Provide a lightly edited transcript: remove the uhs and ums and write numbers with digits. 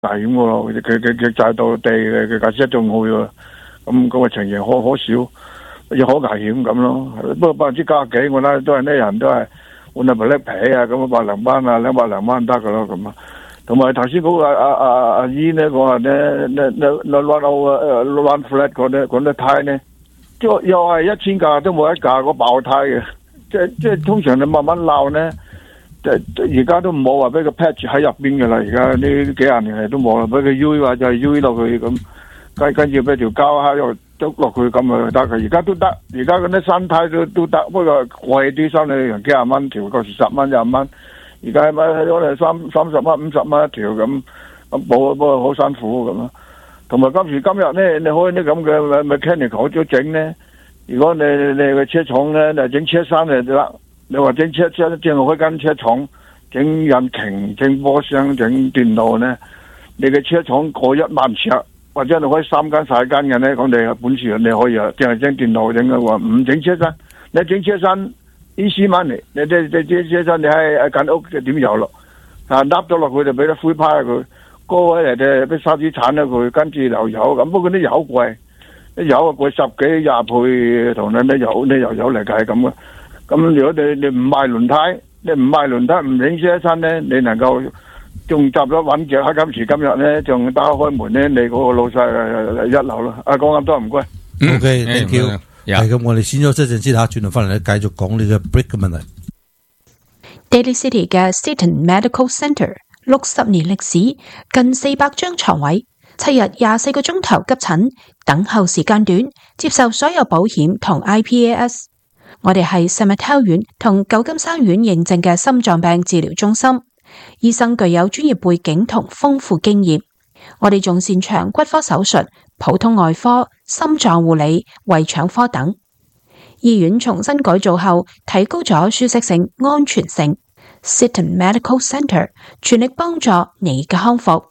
險嘅咯，佢踩到地嘅架車仲去喎，咁嘅情形可少，又好危險咁咯。不過90%我睇都係呢人都係換下咪叻皮啊，咁100零蚊啊，200零蚊得嘅咯咁啊。同埋頭先嗰個阿姨呢講話呢，run flat 嗰啲胎呢，又係1000架都冇一架個爆胎嘅，即係通常你慢慢鬧呢。而家都冇話俾個 patch 喺入邊嘅啦，而家呢幾廿年嚟都冇啦，俾佢 U 話就係 U 落去咁，跟住俾條膠喺度篤落去咁啊得嘅，而家都得，而家嗰啲新胎都得，不過貴啲新你幾廿蚊條，嗰時10蚊20蚊，而家咪喺度30蚊50蚊一條咁補，不過好辛苦咁咯。同埋今時今日呢，你開啲咁嘅 mechanical 咗整呢，如果你個車廠呢，就整車身就得。你話整車正開間車廠整引擎、整波箱、整電腦呢，你嘅車廠過1萬尺，或者你開3間4間嘅呢，講你有本事你可以啊，淨係整電腦整嘅話，唔整車身，你整車身easy money，你車身你喺間屋點油落，啊笠咗落去就俾啲灰派佢，嗰位嚟嘅俾沙子鏟咗佢，跟住又油咁，不過啲油貴，啲油啊貴10幾20倍，同你啲油嚟計咁嘅。咁如果你唔賣輪胎，唔整車身咧，你能夠仲執咗穩腳喺今時今日咧，仲打開門咧，你嗰個老細一流咯。講咁多唔該。 OK，thank you。係咁，我哋先休息陣先嚇，轉頭翻嚟咧繼續講呢個 break 嘅問題。 Daly City 嘅 Seton Medical Centre 60年歷史，近400張床位，7日24個鐘頭急診，等候時間短，接受所有保險同 IPAS。我哋係 Samuel 院同舊金山院認證嘅心臟病治療中心，醫生具有專業背景同豐富經驗。我哋仲擅長骨科手術、普通外科、心臟護理、胃腸科等。醫院重新改造後，提高咗舒適性、安全性。Seton Medical Centre 全力幫助你嘅康復。